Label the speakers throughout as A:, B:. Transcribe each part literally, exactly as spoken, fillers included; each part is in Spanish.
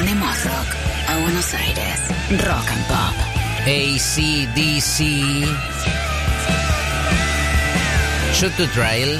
A: Ponemos rock a Buenos Aires. Rock and Pop.
B: A C D C. Shoot to Trail.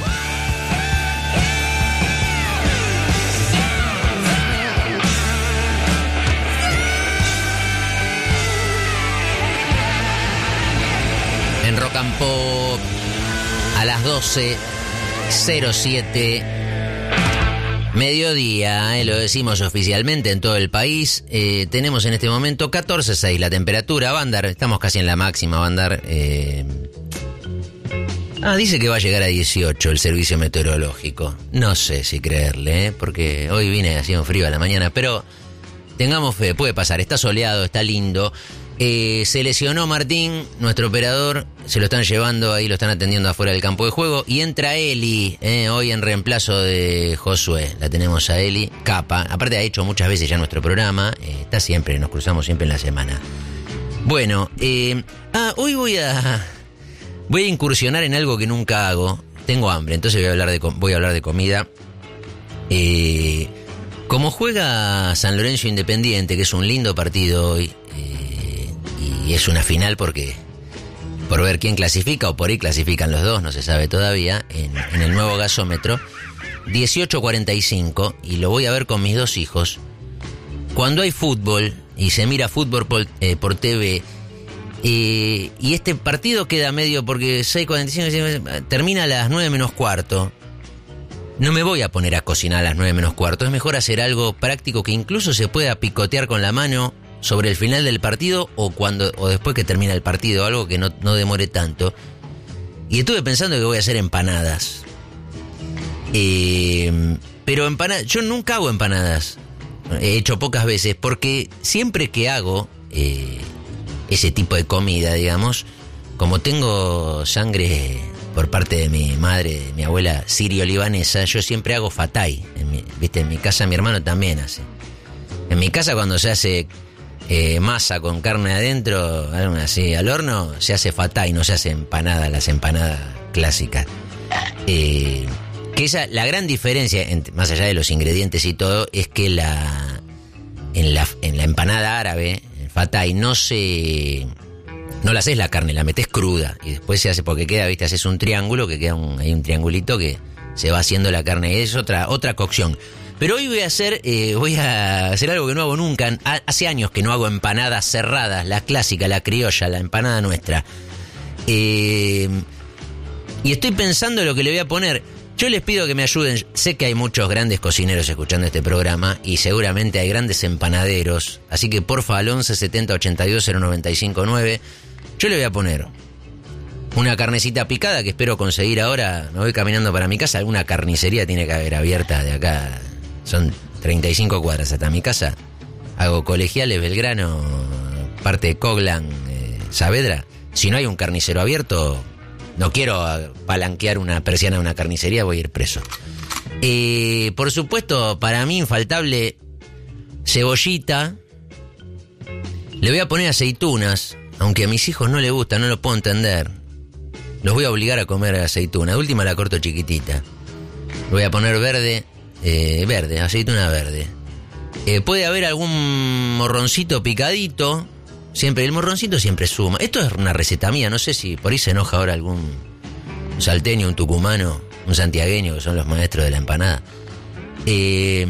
B: En Rock and Pop a las doce cero siete, mediodía, eh, lo decimos oficialmente en todo el país. Eh, tenemos en este momento catorce seis la temperatura. Va a andar, estamos casi en la máxima, va a andar... Eh... Ah, dice que va a llegar a dieciocho el servicio meteorológico. No sé si creerle, ¿eh? Porque hoy vine haciendo frío a la mañana, pero tengamos fe, puede pasar. Está soleado, está lindo. Eh, se lesionó Martín, nuestro operador, se lo están llevando, ahí lo están atendiendo afuera del campo de juego, y entra Eli, eh, hoy en reemplazo de Josué. La tenemos a Eli, capa, aparte ha hecho muchas veces ya nuestro programa, eh, está siempre, nos cruzamos siempre en la semana. Bueno, eh, ah, hoy voy a voy a incursionar en algo que nunca hago. Tengo hambre, entonces voy a hablar de voy a hablar de comida. Eh, como juega San Lorenzo Independiente, que es un lindo partido hoy, eh, y es una final porque por ver quién clasifica, o por ahí clasifican los dos, no se sabe todavía, en, en el nuevo gasómetro, dieciocho cuarenta y cinco, y lo voy a ver con mis dos hijos. Cuando hay fútbol y se mira fútbol por, eh, por T V, eh, y este partido queda medio porque seis cuarenta y cinco termina a las nueve menos cuarto, no me voy a poner a cocinar a las nueve menos cuarto, es mejor hacer algo práctico que incluso se pueda picotear con la mano sobre el final del partido o cuando o después que termina el partido, algo que no, no demore tanto. Y estuve pensando que voy a hacer empanadas. Eh, pero empanadas, yo nunca hago empanadas. He hecho pocas veces porque siempre que hago eh, ese tipo de comida, digamos, como tengo sangre por parte de mi madre, de mi abuela sirio-libanesa, yo siempre hago fatay. En mi, ¿viste? En mi casa mi hermano también hace. En mi casa cuando se hace Eh, masa con carne adentro, algo así, al horno, se hace fatay, no se hace empanada, las empanadas clásicas. Eh, que esa, la gran diferencia, entre, más allá de los ingredientes y todo, es que la en la, en la empanada árabe, el fatay, no se... No la haces la carne, la metes cruda y después se hace, porque queda, viste, haces un triángulo, que queda un, hay un triangulito que se va haciendo la carne, es otra, otra cocción. Pero hoy voy a hacer eh, voy a hacer algo que no hago nunca. Hace años que no hago empanadas cerradas, la clásica, la criolla, la empanada nuestra. Eh, y estoy pensando lo que le voy a poner. Yo les pido que me ayuden. Sé que hay muchos grandes cocineros escuchando este programa y seguramente hay grandes empanaderos. Así que porfa al once setenta ochenta y dos cero noventa y cinco nueve. Yo le voy a poner una carnecita picada que espero conseguir ahora. Me voy caminando para mi casa. Alguna carnicería tiene que haber abierta de acá. Son treinta y cinco cuadras hasta mi casa. Hago Colegiales, Belgrano, parte de Coglan, eh, Saavedra. Si no hay un carnicero abierto, no quiero palanquear una persiana de una carnicería, voy a ir preso. Eh, por supuesto, para mí infaltable, cebollita. Le voy a poner aceitunas, aunque a mis hijos no les gusta, no lo puedo entender. Los voy a obligar a comer aceituna. De última la corto chiquitita. Le voy a poner verde... Eh, verde, aceituna verde. Eh, puede haber algún morroncito picadito. Siempre, el morroncito siempre suma. Esto es una receta mía, no sé si por ahí se enoja ahora algún un salteño, un tucumano, un santiagueño, que son los maestros de la empanada. Eh,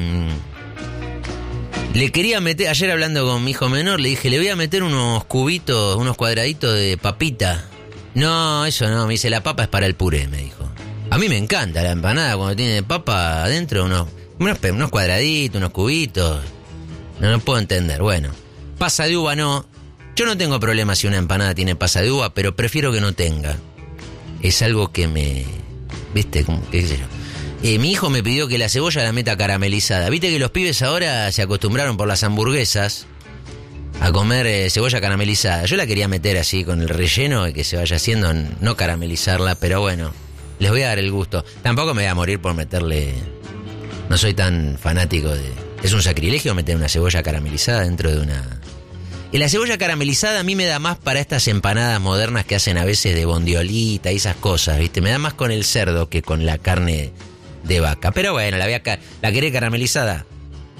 B: le quería meter, ayer hablando con mi hijo menor, le dije, le voy a meter unos cubitos, unos cuadraditos de papita. No, eso no, me dice, la papa es para el puré, me dijo. A mí me encanta la empanada cuando tiene papa adentro, unos, unos, unos cuadraditos, unos cubitos. No lo puedo entender. Bueno, pasa de uva no. Yo no tengo problema si una empanada tiene pasa de uva, pero prefiero que no tenga. Es algo que me... ¿Viste? Como, qué sé yo. Eh, mi hijo me pidió que la cebolla la meta caramelizada. ¿Viste que los pibes ahora se acostumbraron por las hamburguesas a comer eh, cebolla caramelizada? Yo la quería meter así con el relleno y que se vaya haciendo, no caramelizarla, pero bueno... Les voy a dar el gusto. Tampoco me voy a morir por meterle... No soy tan fanático de... Es un sacrilegio meter una cebolla caramelizada dentro de una... Y la cebolla caramelizada a mí me da más para estas empanadas modernas que hacen a veces de bondiolita y esas cosas, ¿viste? Me da más con el cerdo que con la carne de vaca. Pero bueno, la, voy a ca... ¿La querés caramelizada?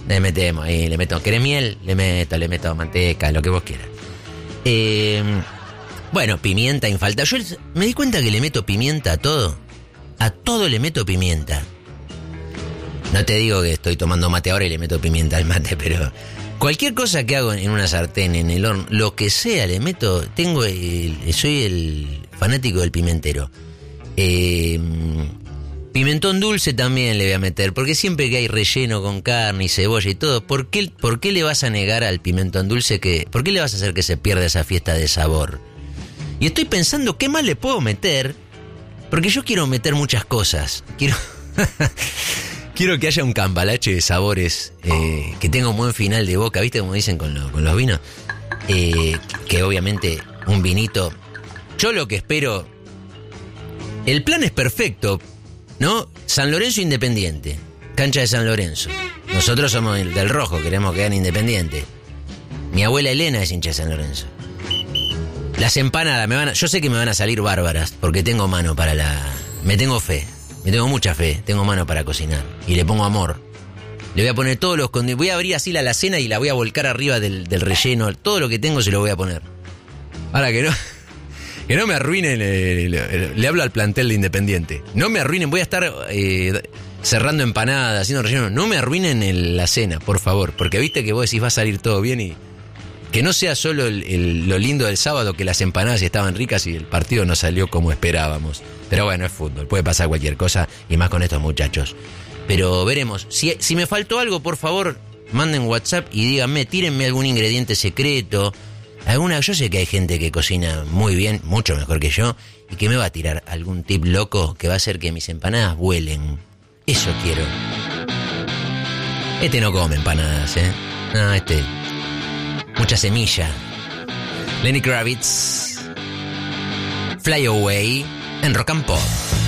B: Le metemos ahí, le meto. ¿Querés miel? Le meto, le meto manteca, lo que vos quieras. Eh, bueno, pimienta infalta. Yo me di cuenta que le meto pimienta a todo. A todo le meto pimienta. No te digo que estoy tomando mate ahora y le meto pimienta al mate, pero cualquier cosa que hago en una sartén, en el horno, lo que sea, le meto. Tengo el, soy el fanático del pimentero. Eh, pimentón dulce también le voy a meter, porque siempre que hay relleno con carne y cebolla y todo, ¿por qué, por qué le vas a negar al pimentón dulce que, por qué le vas a hacer que se pierda esa fiesta de sabor? Y estoy pensando qué más le puedo meter, porque yo quiero meter muchas cosas. Quiero quiero que haya un cambalache de sabores, eh, que tenga un buen final de boca, ¿viste? Como dicen con, lo, con los vinos. Eh, que obviamente un vinito. Yo lo que espero. El plan es perfecto, ¿no? San Lorenzo Independiente. Cancha de San Lorenzo. Nosotros somos el del rojo, queremos quedar en Independiente. Mi abuela Elena es hincha de San Lorenzo. Las empanadas, me van a, yo sé que me van a salir bárbaras, porque tengo mano para la... Me tengo fe, me tengo mucha fe, tengo mano para cocinar. Y le pongo amor. Le voy a poner todos los condimentos. Voy a abrir así la alacena y la voy a volcar arriba del, del relleno. Todo lo que tengo se lo voy a poner. Ahora que no... Que no me arruinen, eh, le, le hablo al plantel de Independiente. No me arruinen, voy a estar eh, cerrando empanadas, haciendo relleno. No me arruinen el, la cena, por favor. Porque viste que vos decís va a salir todo bien y... Que no sea solo el, el, lo lindo del sábado, que las empanadas estaban ricas y el partido no salió como esperábamos. Pero bueno, es fútbol, puede pasar cualquier cosa y más con estos muchachos. Pero veremos. Si, si me faltó algo, por favor, manden WhatsApp y díganme, tírenme algún ingrediente secreto. Alguna, yo sé que hay gente que cocina muy bien, mucho mejor que yo, y que me va a tirar algún tip loco que va a hacer que mis empanadas vuelen. Eso quiero. Este no come empanadas, ¿eh? No, este... Mucha semilla. Lenny Kravitz. Fly Away en Rock and Pop.